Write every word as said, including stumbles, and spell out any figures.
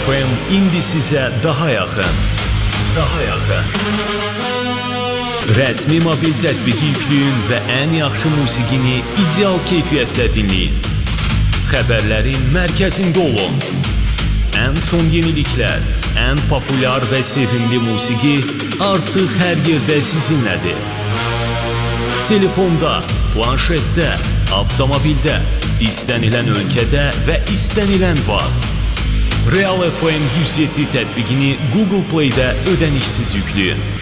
F M indi sizə daha yaxın. Daha yaxın. Rəsmi mobil tətbiqi yükləyin və ən yaxşı musiqini ideal keyfiyyətlə dinləyin. Xəbərlərin mərkəzində olun. Ən son yeniliklər, ən populyar və sevimli musiqi artıq hər yerdə sizinlədir. Telefonda, planşetdə, avtomobildə, istənilən ölkədə və istənilən vaxt. Real F M yüz yeddi tətbiqini Google Play-də ödənişsiz yükləyin.